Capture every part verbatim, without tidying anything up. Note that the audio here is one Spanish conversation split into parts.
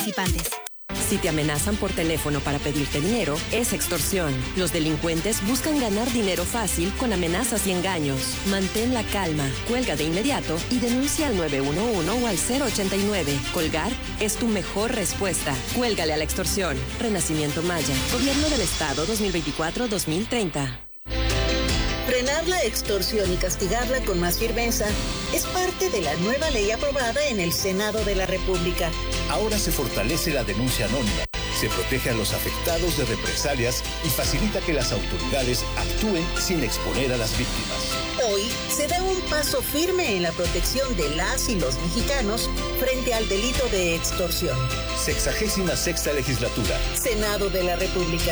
participantes. Si te amenazan por teléfono para pedirte dinero, es extorsión. Los delincuentes buscan ganar dinero fácil con amenazas y engaños. Mantén la calma, cuelga de inmediato y denuncia al nueve uno uno o al cero ochenta y nueve. Colgar es tu mejor respuesta. Cuélgale a la extorsión. Renacimiento Maya. Gobierno del Estado dos mil veinticuatro a dos mil treinta. Frenar la extorsión y castigarla con más firmeza es parte de la nueva ley aprobada en el Senado de la República. Ahora se fortalece la denuncia anónima, se protege a los afectados de represalias y facilita que las autoridades actúen sin exponer a las víctimas. Hoy se da un paso firme en la protección de las y los mexicanos frente al delito de extorsión. Sexagésima sexta legislatura. Senado de la República.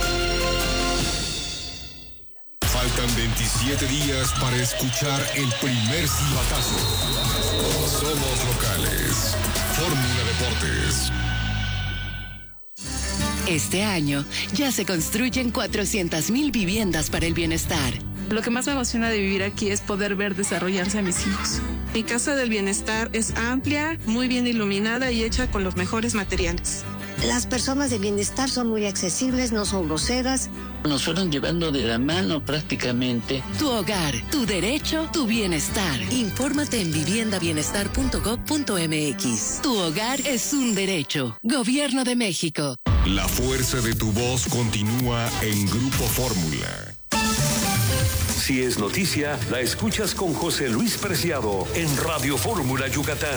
Faltan veintisiete días para escuchar el primer silbatazo. Somos locales. Fórmula Deportes. Este año ya se construyen cuatrocientas mil viviendas para el bienestar. Lo que más me emociona de vivir aquí es poder ver desarrollarse a mis hijos. Mi casa del bienestar es amplia, muy bien iluminada y hecha con los mejores materiales. Las personas de bienestar son muy accesibles, no son groseras. Nos fueron llevando de la mano prácticamente. Tu hogar, tu derecho, tu bienestar. Infórmate en vivienda bienestar punto gob punto eme equis. Tu hogar es un derecho. Gobierno de México. La fuerza de tu voz continúa en Grupo Fórmula. Si es noticia, la escuchas con José Luis Preciado en Radio Fórmula Yucatán.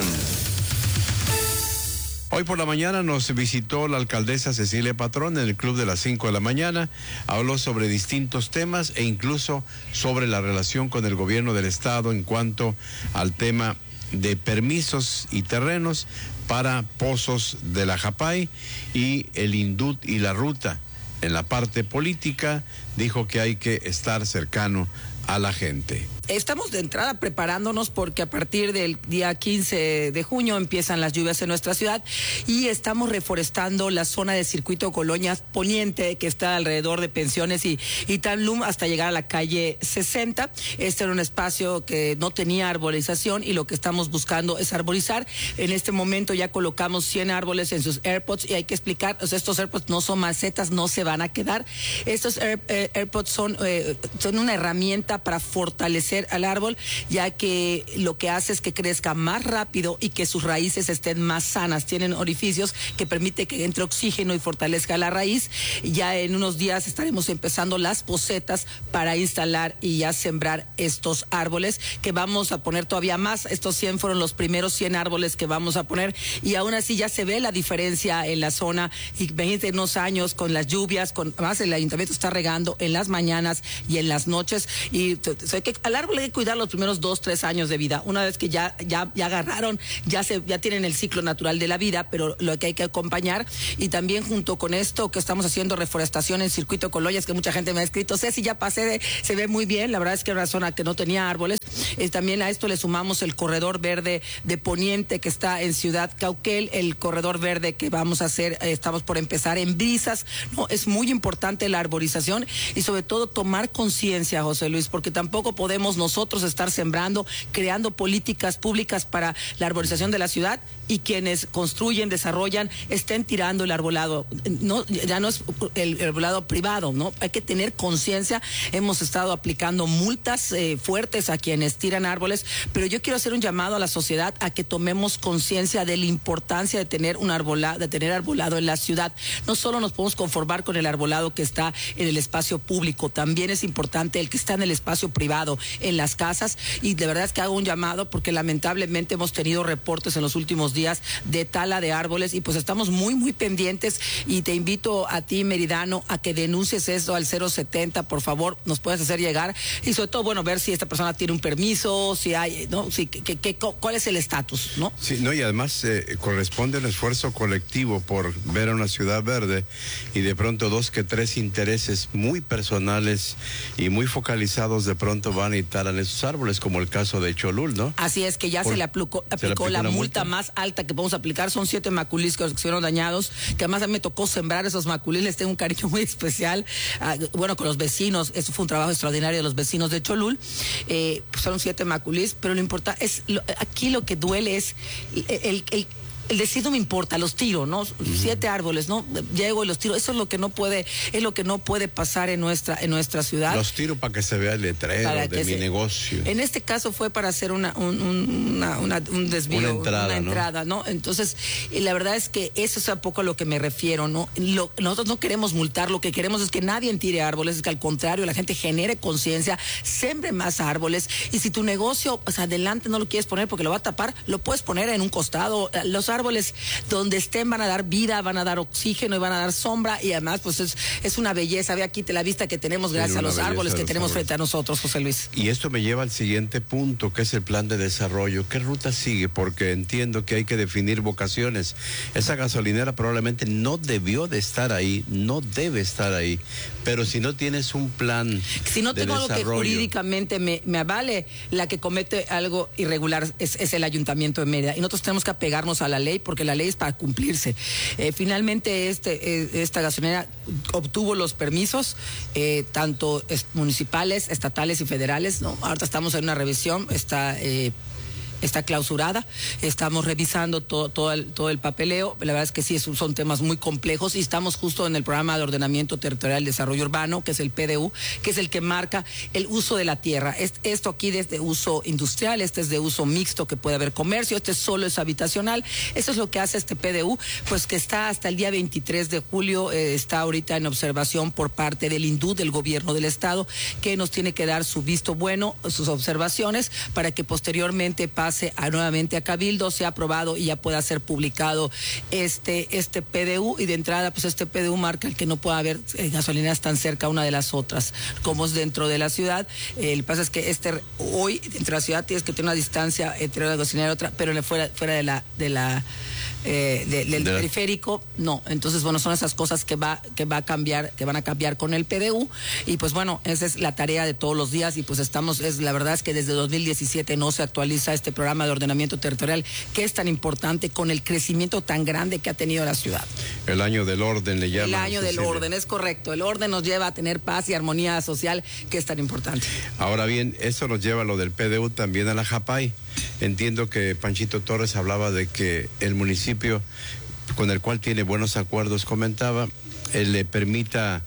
Hoy por la mañana nos visitó la alcaldesa Cecilia Patrón en el Club de las cinco de la mañana. Habló sobre distintos temas e incluso sobre la relación con el gobierno del estado en cuanto al tema de permisos y terrenos para pozos de la Japay y el Indut y la ruta. En la parte política dijo que hay que estar cercano a la gente. Estamos de entrada preparándonos porque a partir del día quince de junio empiezan las lluvias en nuestra ciudad y estamos reforestando la zona de Circuito Colonias Poniente que está alrededor de Pensiones y, y Tanlum hasta llegar a la calle sesenta. Este era un espacio que no tenía arbolización y lo que estamos buscando es arbolizar. En este momento ya colocamos cien árboles en sus AirPods y hay que explicar, o sea, estos AirPods no son macetas, no se van a quedar. Estos Air, eh, AirPods son, eh, son una herramienta para fortalecer al árbol, ya que lo que hace es que crezca más rápido y que sus raíces estén más sanas. Tienen orificios que permite que entre oxígeno y fortalezca la raíz. Ya en unos días estaremos empezando las pocetas para instalar y ya sembrar estos árboles, que vamos a poner todavía más. Estos cien fueron los primeros cien árboles que vamos a poner y aún así ya se ve la diferencia en la zona. Y imagínate unos años con las lluvias, con más el ayuntamiento está regando en las mañanas y en las noches y o sea, que al árbol hay que cuidar los primeros dos, tres años de vida. Una vez que ya, ya, ya agarraron, ya se, ya tienen el ciclo natural de la vida, pero lo que hay que acompañar y también junto con esto que estamos haciendo reforestación en Circuito Colonias, que mucha gente me ha escrito, Ceci, ya pasé, de, se ve muy bien, la verdad es que era una zona que no tenía árboles. Eh, también a esto le sumamos el corredor verde de Poniente que está en Ciudad Cauquel, el corredor verde que vamos a hacer, eh, estamos por empezar en Brisas. No, es muy importante la arborización y sobre todo tomar conciencia, José Luis, porque tampoco podemos nosotros estar sembrando, creando políticas públicas para la arborización de la ciudad y quienes construyen, desarrollan, estén tirando el arbolado. No, ya no es el arbolado privado, ¿no? Hay que tener conciencia. Hemos estado aplicando multas eh, fuertes a quienes tiran árboles, pero yo quiero hacer un llamado a la sociedad a que tomemos conciencia de la importancia de tener un arbolado, de tener arbolado en la ciudad. No solo nos podemos conformar con el arbolado que está en el espacio público, también es importante el que está en el espacio privado, en las casas, y de verdad es que hago un llamado porque lamentablemente hemos tenido reportes en los últimos días de tala de árboles y pues estamos muy muy pendientes y te invito a ti, Meridano, a que denuncies eso al cero setenta, por favor, nos puedes hacer llegar y sobre todo, bueno, ver si esta persona tiene un permiso, si hay, ¿no? Si, que, que, que, cuál es el estatus, ¿no? Sí, no, y además eh, corresponde el esfuerzo colectivo por ver a una ciudad verde y de pronto dos que tres intereses muy personales y muy focalizados de pronto van y talan esos árboles, como el caso de Cholul, ¿no? Así es, que ya por, se le aplicó, aplicó, le aplicó la multa, multa más alta que podemos aplicar, son siete maculís que fueron dañados, que además a mí me tocó sembrar esos maculís, les tengo un cariño muy especial, ah, bueno, con los vecinos, eso fue un trabajo extraordinario de los vecinos de Cholul, eh, pues son siete maculís, pero lo importante es, lo, aquí lo que duele es el, el, el el decir no me importa, los tiro, ¿no? Uh-huh. Siete árboles, ¿no? Llego y los tiro. Eso es lo que no puede, es lo que no puede pasar en nuestra, en nuestra ciudad. Los tiro para que se vea el letrero de mi se, negocio. En este caso fue para hacer una, un, un, una, una, un desvío, una entrada, una entrada, ¿no? ¿no? Entonces, la verdad es que eso es un poco a lo que me refiero, ¿no? Lo, nosotros no queremos multar, lo que queremos es que nadie tire árboles, es que al contrario, la gente genere conciencia, sembre más árboles, y si tu negocio, pues adelante no lo quieres poner porque lo va a tapar, lo puedes poner en un costado. Los árboles donde estén van a dar vida, van a dar oxígeno y van a dar sombra, y además pues es, es una belleza. Ve aquí la vista que tenemos gracias a los árboles que tenemos árboles frente a nosotros, José Luis. Y esto me lleva al siguiente punto, que es el plan de desarrollo. ¿Qué ruta sigue? Porque entiendo que hay que definir vocaciones. Esa gasolinera probablemente no debió de estar ahí, no debe estar ahí, pero si no tienes un plan si no tengo de algo que jurídicamente me, me avale, la que comete algo irregular es, es el Ayuntamiento de Mérida, y nosotros tenemos que apegarnos a la ley porque la ley es para cumplirse. Eh, finalmente este eh, esta gasolinera obtuvo los permisos eh, tanto es, municipales, estatales y federales, ¿no? Ahorita estamos en una revisión, está eh, está clausurada, estamos revisando todo, todo, el, todo el papeleo. La verdad es que sí, son temas muy complejos, y estamos justo en el programa de ordenamiento territorial y desarrollo urbano, que es el P D U, que es el que marca el uso de la tierra. Esto aquí es de uso industrial, este es de uso mixto, que puede haber comercio, este solo es habitacional. Eso es lo que hace este P D U, pues que está hasta el día veintitrés de julio, eh, está ahorita en observación por parte del INDU, del gobierno del estado, que nos tiene que dar su visto bueno, sus observaciones, para que posteriormente pase A, nuevamente a Cabildo, sea aprobado y ya pueda ser publicado este este P D U. Y de entrada, pues este P D U marca el que no pueda haber eh, gasolineras tan cerca una de las otras, como es dentro de la ciudad. Eh, el pasa es que este hoy dentro de la ciudad tienes que tener una distancia entre una gasolinera y otra, pero fuera fuera de la de la Eh, de, del de periférico, no. Entonces, bueno, son esas cosas que va que va a cambiar, que van a cambiar con el P D U, y pues bueno, esa es la tarea de todos los días. Y pues estamos, es la verdad es que desde dos mil diecisiete no se actualiza este programa de ordenamiento territorial, que es tan importante con el crecimiento tan grande que ha tenido la ciudad. El año del orden le llaman. El año del orden, es correcto. El orden nos lleva a tener paz y armonía social, que es tan importante. Ahora bien, eso nos lleva a lo del P D U también a la Japay. Entiendo que Panchito Torres hablaba de que el municipio, con el cual tiene buenos acuerdos, comentaba, eh, le permita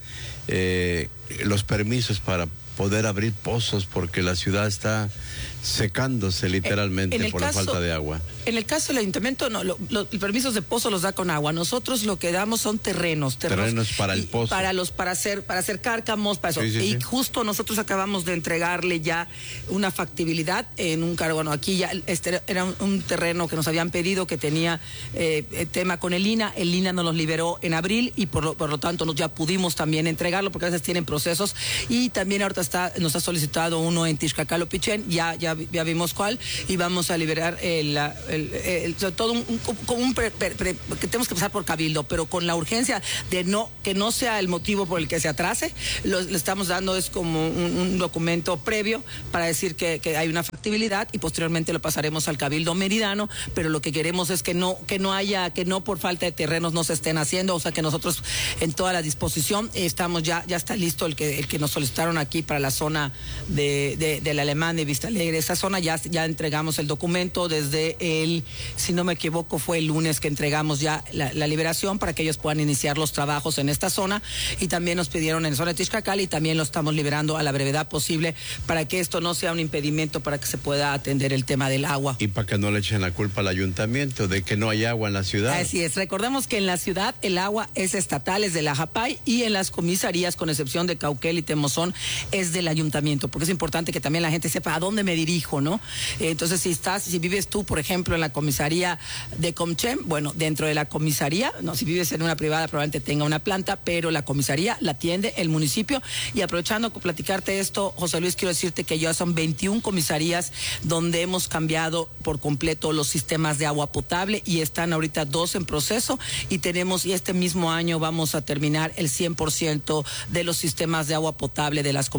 eh, los permisos para poder abrir pozos, porque la ciudad está secándose literalmente por caso, la falta de agua. En el caso del ayuntamiento, no, lo, lo, los permisos de pozo los da con agua. Nosotros lo que damos son terrenos. Terrenos, terrenos para el pozo. Para los, para hacer, para hacer cárcamos, para eso. Sí, sí, y sí. Justo nosotros acabamos de entregarle ya una factibilidad en un cargo. Bueno, aquí ya este era un, un terreno que nos habían pedido, que tenía eh, tema con el I N A. El I N A nos los liberó en abril, y por lo, por lo tanto nos ya pudimos también entregarlo, porque a veces tienen procesos. Y también ahorita está, nos ha solicitado uno en Tixcacalo Pichén, ya, ya, ya vimos cuál, y vamos a liberar el, el, el, el todo un, un, como un pre, pre, pre, que tenemos que pasar por Cabildo, pero con la urgencia de no que no sea el motivo por el que se atrase. Lo, le estamos dando es como un, un documento previo para decir que, que hay una factibilidad, y posteriormente lo pasaremos al Cabildo Meridano, pero lo que queremos es que no que no haya, que no por falta de terrenos no se estén haciendo, o sea que nosotros en toda la disposición estamos, ya ya está listo el que el que nos solicitaron aquí para la zona de, de, del Alemán de Vista Alegre. Esa zona ya, ya entregamos el documento desde el, si no me equivoco, fue el lunes que entregamos ya la, la liberación para que ellos puedan iniciar los trabajos en esta zona, y también nos pidieron en la zona de Tixcacal, y también lo estamos liberando a la brevedad posible para que esto no sea un impedimento para que se pueda atender el tema del agua. Y para que no le echen la culpa al ayuntamiento de que no hay agua en la ciudad. Así es, recordemos que en la ciudad el agua es estatal, es de la Japay, y en las comisarías, con excepción de Cauquel y Temozón, es del ayuntamiento, porque es importante que también la gente sepa a dónde me dirijo, ¿no? Entonces, si estás, si vives tú, por ejemplo, en la comisaría de Comchem, bueno, dentro de la comisaría, no, si vives en una privada probablemente tenga una planta, pero la comisaría la atiende el municipio. Y aprovechando con platicarte esto, José Luis, quiero decirte que ya son veintiuna comisarías donde hemos cambiado por completo los sistemas de agua potable, y están ahorita dos en proceso, y tenemos, y este mismo año vamos a terminar el cien por ciento de los sistemas de agua potable de las comisarías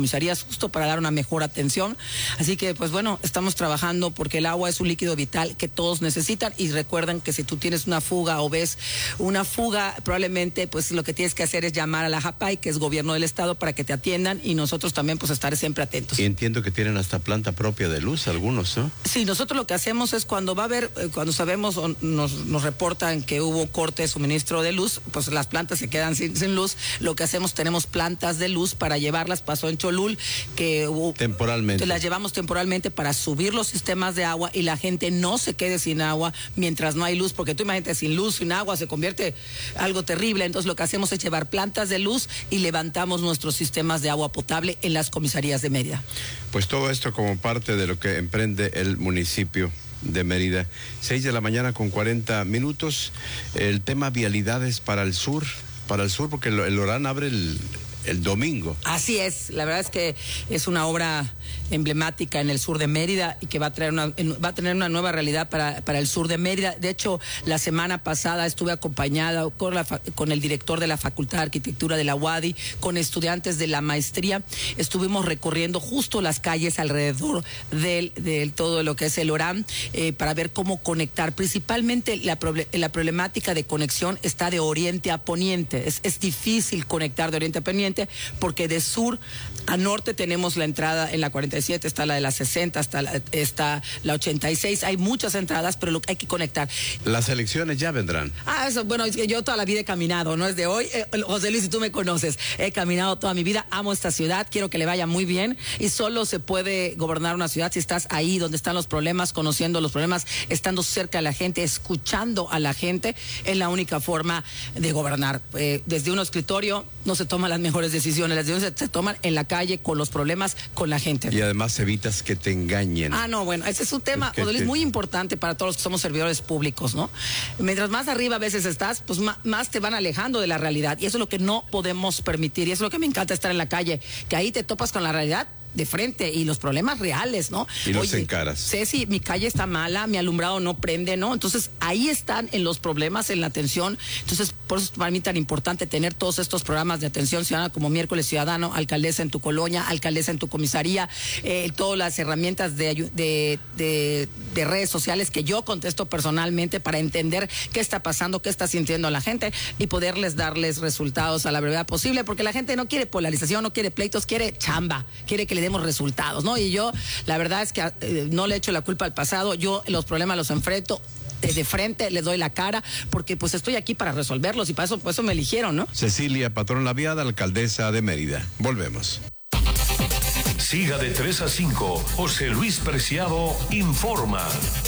comisarías justo para dar una mejor atención. Así que, pues bueno, estamos trabajando porque el agua es un líquido vital que todos necesitan, y recuerden que si tú tienes una fuga o ves una fuga, probablemente pues lo que tienes que hacer es llamar a la JAPAI, que es gobierno del estado, para que te atiendan, y nosotros también pues estar siempre atentos. Y entiendo que tienen hasta planta propia de luz algunos, ¿no? Sí, nosotros lo que hacemos es cuando va a haber, eh, cuando sabemos o nos, nos reportan que hubo corte de suministro de luz, pues las plantas se quedan sin, sin luz. Lo que hacemos, tenemos plantas de luz para llevarlas. Pasó en Cholul que hubo, temporalmente. Las llevamos temporalmente para subir los sistemas de agua y la gente no se quede sin agua mientras no hay luz, porque tú imagínate, sin luz, sin agua, se convierte algo terrible. Entonces lo que hacemos es llevar plantas de luz y levantamos nuestros sistemas de agua potable en las comisarías de Mérida. Pues todo esto como parte de lo que emprende el municipio de Mérida. Seis de la mañana con cuarenta minutos. El tema vialidades para el sur, para el sur, porque el, el Orán abre el, el domingo. Así es, la verdad es que es una obra emblemática en el sur de Mérida y que va a traer una, va a tener una nueva realidad para, para el sur de Mérida. De hecho, la semana pasada estuve acompañada con, la, con el director de la Facultad de Arquitectura de la U A D I, con estudiantes de la maestría. Estuvimos recorriendo justo las calles alrededor del, del todo lo que es el Orán, eh, para ver cómo conectar. Principalmente la, la problemática de conexión está de oriente a poniente. Es, es difícil conectar de oriente a poniente porque de sur a norte tenemos la entrada en la cuarenta y siete, está la de la sesenta, está la, está la ochenta y seis, hay muchas entradas, pero lo, hay que conectar. Las elecciones ya vendrán. Ah, eso, bueno, es que yo toda la vida he caminado, no es de hoy. Eh, José Luis, si tú me conoces, he caminado toda mi vida, amo esta ciudad, quiero que le vaya muy bien, y solo se puede gobernar una ciudad si estás ahí donde están los problemas, conociendo los problemas, estando cerca de la gente, escuchando a la gente, es la única forma de gobernar. Eh, desde un escritorio no se toman las mejores decisiones, las decisiones se, se toman en la calle, con los problemas, con la gente. Y además evitas que te engañen. Ah, no, bueno, ese es un tema, es, que te... muy importante para todos los que somos servidores públicos, ¿no? Mientras más arriba a veces estás, pues más, más te van alejando de la realidad, y eso es lo que no podemos permitir, y eso es lo que me encanta estar en la calle, que ahí te topas con la realidad de frente y los problemas reales, ¿no? Y los encaras. Ceci, mi calle está mala, mi alumbrado no prende, ¿no? Entonces, ahí están en los problemas, en la atención. Entonces, por eso es para mí tan importante tener todos estos programas de atención ciudadana como Miércoles Ciudadano, Alcaldesa en tu colonia, Alcaldesa en tu comisaría, eh, todas las herramientas de, de, de, de redes sociales que yo contesto personalmente para entender qué está pasando, qué está sintiendo la gente y poderles darles resultados a la brevedad posible, porque la gente no quiere polarización, no quiere pleitos, quiere chamba, quiere que le demos resultados, ¿no? Y yo, la verdad es que eh, no le echo la culpa al pasado, yo los problemas los enfrento de, de frente, les doy la cara, porque pues estoy aquí para resolverlos y para eso, por eso me eligieron, ¿no? Cecilia Patrón Laviada, alcaldesa de Mérida. Volvemos. Siga de tres a cinco, José Luis Preciado informa.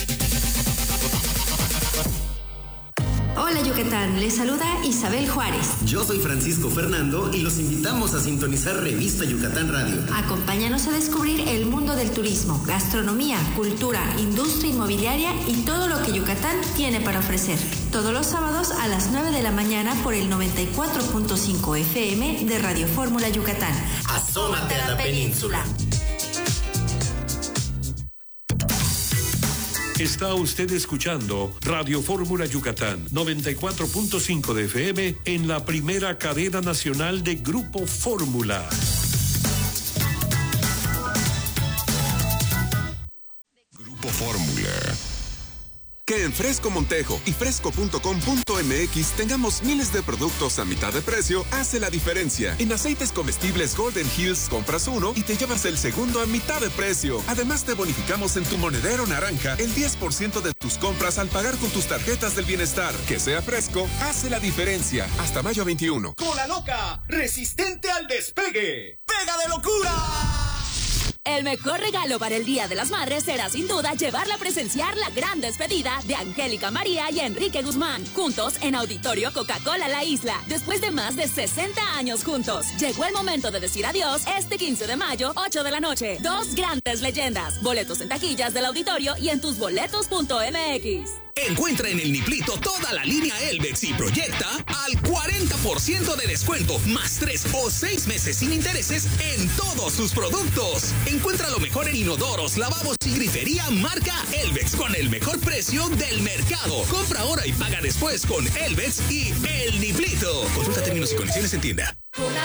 Hola Yucatán, les saluda Isabel Juárez. Yo soy Francisco Fernando y los invitamos a sintonizar Revista Yucatán Radio. Acompáñanos a descubrir el mundo del turismo, gastronomía, cultura, industria inmobiliaria y todo lo que Yucatán tiene para ofrecer. Todos los sábados a las nueve de la mañana por el noventa y cuatro punto cinco F M de Radio Fórmula Yucatán. Asómate a la península. Está usted escuchando Radio Fórmula Yucatán, noventa y cuatro punto cinco de F M en la primera cadena nacional de Grupo Fórmula. Grupo Fórmula. Que en Fresco Montejo y fresco punto com punto m x tengamos miles de productos a mitad de precio hace la diferencia. En aceites comestibles Golden Hills compras uno y te llevas el segundo a mitad de precio. Además te bonificamos en tu monedero naranja el diez por ciento de tus compras al pagar con tus tarjetas del bienestar. Que sea fresco hace la diferencia. Hasta mayo veintiuno. Cola Loca, resistente al despegue. ¡Pega de locura! El mejor regalo para el Día de las Madres será sin duda llevarla a presenciar la gran despedida de Angélica María y Enrique Guzmán, juntos en Auditorio Coca-Cola La Isla. Después de más de sesenta años juntos, llegó el momento de decir adiós este quince de mayo, ocho de la noche. Dos grandes leyendas, boletos en taquillas del auditorio y en tus boletos punto m x. Encuentra en el Niplito toda la línea Elvex y Proyecta al cuarenta por ciento de descuento, más tres o seis meses sin intereses en todos sus productos. Encuentra lo mejor en inodoros, lavabos y grifería marca Elvex con el mejor precio del mercado. Compra ahora y paga después con Elvex y El Niplito. Consulta términos y condiciones en tienda.